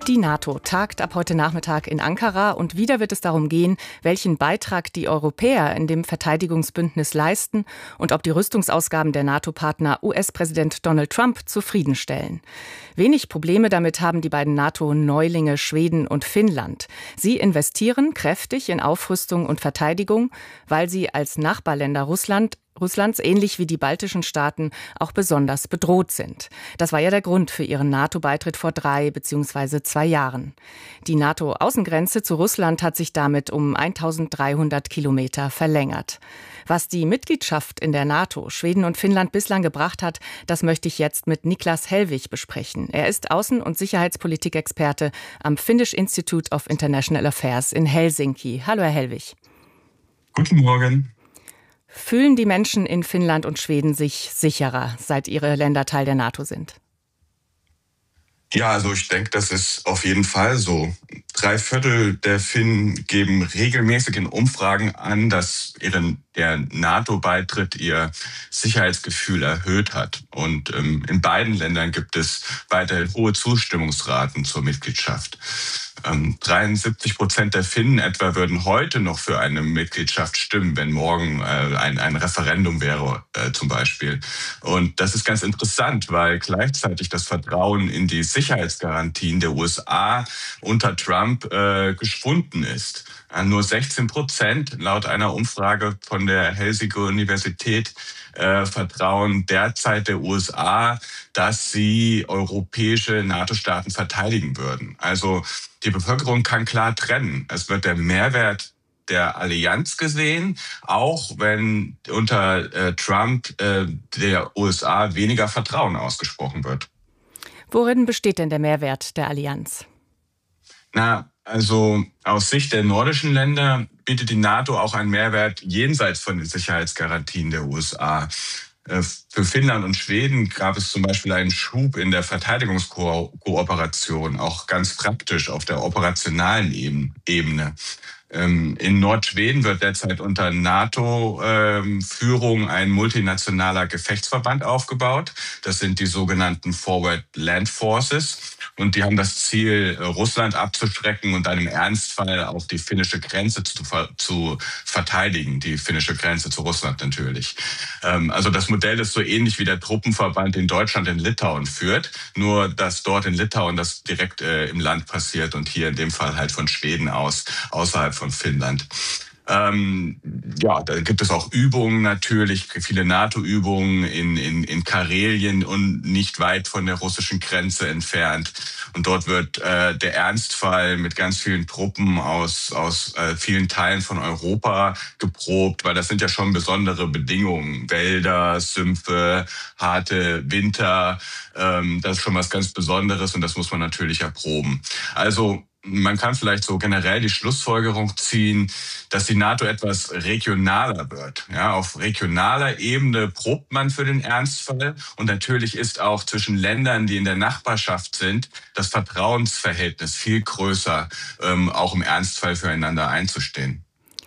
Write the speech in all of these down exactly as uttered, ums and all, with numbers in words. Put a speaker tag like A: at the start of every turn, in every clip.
A: Die NATO tagt ab heute Nachmittag in Ankara und wieder wird es darum gehen, welchen Beitrag die Europäer in dem Verteidigungsbündnis leisten und ob die Rüstungsausgaben der NATO-Partner U S-Präsident Donald Trump zufriedenstellen. Wenig Probleme damit haben die beiden NATO-Neulinge Schweden und Finnland. Sie investieren kräftig in Aufrüstung und Verteidigung, weil sie als Nachbarländer Russland Russlands, ähnlich wie die baltischen Staaten, auch besonders bedroht sind. Das war ja der Grund für ihren NATO-Beitritt vor drei bzw. zwei Jahren. Die NATO-Außengrenze zu Russland hat sich damit um eintausenddreihundert Kilometer verlängert. Was die Mitgliedschaft in der NATO Schweden und Finnland bislang gebracht hat, das möchte ich jetzt mit Niklas Hellwig besprechen. Er ist Außen- und Sicherheitspolitikexperte am Finnish Institute of International Affairs in Helsinki. Hallo, Herr Hellwig.
B: Guten Morgen.
A: Fühlen die Menschen in Finnland und Schweden sich sicherer, seit ihre Länder Teil der NATO sind?
B: Ja, also ich denke, das ist auf jeden Fall so. Drei Viertel der Finnen geben regelmäßig in Umfragen an, dass ihren, der NATO-Beitritt ihr Sicherheitsgefühl erhöht hat. Und ähm, in beiden Ländern gibt es weiterhin hohe Zustimmungsraten zur Mitgliedschaft. Ähm, dreiundsiebzig Prozent der Finnen etwa würden heute noch für eine Mitgliedschaft stimmen, wenn morgen äh, ein, ein Referendum wäre, äh, zum Beispiel. Und das ist ganz interessant, weil gleichzeitig das Vertrauen in die Sicherheitsgarantien der U S A unter Trump äh, geschwunden ist. Äh, nur sechzehn Prozent laut einer Umfrage von der Helsinki Universität äh, vertrauen derzeit der U S A, dass sie europäische NATO-Staaten verteidigen würden. Also die Bevölkerung kann klar trennen. Es wird der Mehrwert der Allianz gesehen, auch wenn unter äh, Trump äh, der U S A weniger Vertrauen ausgesprochen wird.
A: Worin besteht denn der Mehrwert der Allianz?
B: Na, also aus Sicht der nordischen Länder bietet die NATO auch einen Mehrwert jenseits von den Sicherheitsgarantien der U S A. Für Finnland und Schweden gab es zum Beispiel einen Schub in der Verteidigungskooperation, auch ganz praktisch auf der operationalen Ebene. In Nordschweden wird derzeit unter NATO-Führung ein multinationaler Gefechtsverband aufgebaut. Das sind die sogenannten Forward Land Forces. Und die haben das Ziel, Russland abzuschrecken und dann im Ernstfall auch die finnische Grenze zu, zu verteidigen, die finnische Grenze zu Russland natürlich. Also das Modell ist so ähnlich wie der Truppenverband, den Deutschland in Litauen führt, nur dass dort in Litauen das direkt äh, im Land passiert und hier in dem Fall halt von Schweden aus, außerhalb von Finnland. Ähm, ja, da gibt es auch Übungen natürlich, viele NATO-Übungen in, in, in Karelien und nicht weit von der russischen Grenze entfernt. Und dort wird äh, der Ernstfall mit ganz vielen Truppen aus, aus äh, vielen Teilen von Europa geprobt, weil das sind ja schon besondere Bedingungen. Wälder, Sümpfe, harte Winter, ähm, das ist schon was ganz Besonderes und das muss man natürlich erproben. Also man kann vielleicht so generell die Schlussfolgerung ziehen, dass die NATO etwas regionaler wird. Ja, auf regionaler Ebene probt man für den Ernstfall. Und natürlich ist auch zwischen Ländern, die in der Nachbarschaft sind, das Vertrauensverhältnis viel größer, ähm, auch im Ernstfall füreinander einzustehen.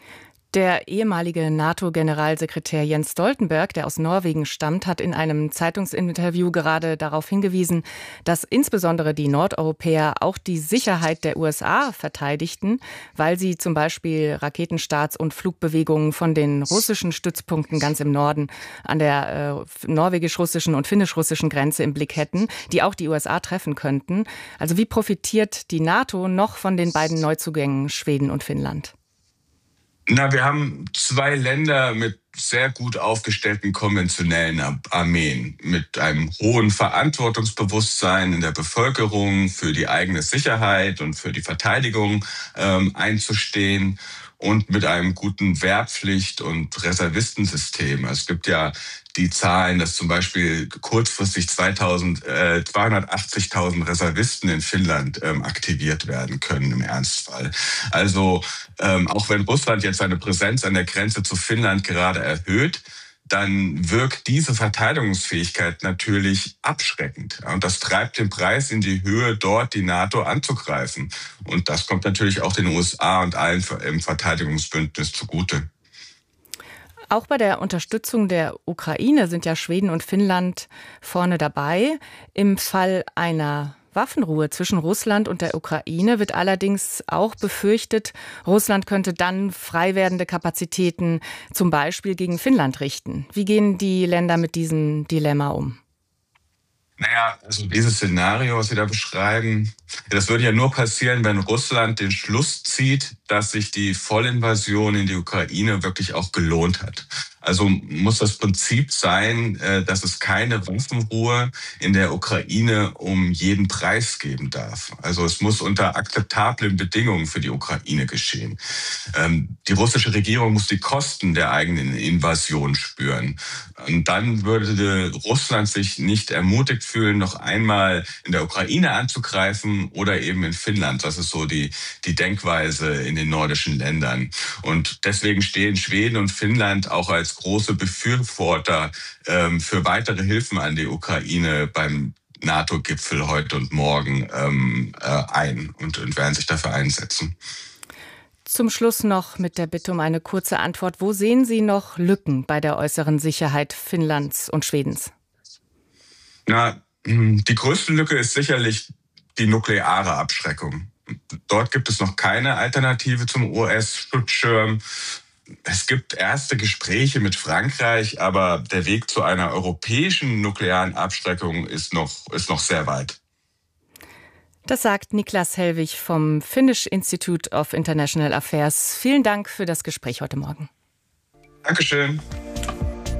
A: Der ehemalige NATO-Generalsekretär Jens Stoltenberg, der aus Norwegen stammt, hat in einem Zeitungsinterview gerade darauf hingewiesen, dass insbesondere die Nordeuropäer auch die Sicherheit der U S A verteidigten, weil sie zum Beispiel Raketenstarts und Flugbewegungen von den russischen Stützpunkten ganz im Norden an der äh, norwegisch-russischen und finnisch-russischen Grenze im Blick hätten, die auch die U S A treffen könnten. Also wie profitiert die NATO noch von den beiden Neuzugängen Schweden und Finnland?
B: Na, wir haben zwei Länder mit sehr gut aufgestellten konventionellen Armeen, mit einem hohen Verantwortungsbewusstsein in der Bevölkerung für die eigene Sicherheit und für die Verteidigung ähm, einzustehen und mit einem guten Wehrpflicht- und Reservistensystem. Es gibt ja die Zahlen, dass zum Beispiel kurzfristig zweitausend, äh, zweihundertachtzigtausend Reservisten in Finnland ähm, aktiviert werden können im Ernstfall. Also ähm, auch wenn Russland jetzt seine Präsenz an der Grenze zu Finnland gerade erhöht, dann wirkt diese Verteidigungsfähigkeit natürlich abschreckend. Und das treibt den Preis in die Höhe, dort die NATO anzugreifen. Und das kommt natürlich auch den U S A und allen im Verteidigungsbündnis zugute.
A: Auch bei der Unterstützung der Ukraine sind ja Schweden und Finnland vorne dabei. Im Fall einer Waffenruhe zwischen Russland und der Ukraine wird allerdings auch befürchtet, Russland könnte dann frei werdende Kapazitäten zum Beispiel gegen Finnland richten. Wie gehen die Länder mit diesem Dilemma um?
B: Naja, also dieses Szenario, was Sie da beschreiben, das würde ja nur passieren, wenn Russland den Schluss zieht, dass sich die Vollinvasion in die Ukraine wirklich auch gelohnt hat. Also muss das Prinzip sein, dass es keine Waffenruhe in der Ukraine um jeden Preis geben darf. Also es muss unter akzeptablen Bedingungen für die Ukraine geschehen. Die russische Regierung muss die Kosten der eigenen Invasion spüren. Und dann würde Russland sich nicht ermutigt fühlen, noch einmal in der Ukraine anzugreifen oder eben in Finnland. Das ist so die, die Denkweise in den nordischen Ländern. Und deswegen stehen Schweden und Finnland auch als große Befürworter ähm, für weitere Hilfen an die Ukraine beim NATO-Gipfel heute und morgen ähm, äh, ein und, und werden sich dafür einsetzen.
A: Zum Schluss noch mit der Bitte um eine kurze Antwort. Wo sehen Sie noch Lücken bei der äußeren Sicherheit Finnlands und Schwedens?
B: Na, die größte Lücke ist sicherlich die nukleare Abschreckung. Dort gibt es noch keine Alternative zum U S-Schutzschirm. Es gibt erste Gespräche mit Frankreich, aber der Weg zu einer europäischen nuklearen Abschreckung ist noch, ist noch sehr weit.
A: Das sagt Niklas Hellwig vom Finnish Institute of International Affairs. Vielen Dank für das Gespräch heute Morgen.
B: Dankeschön.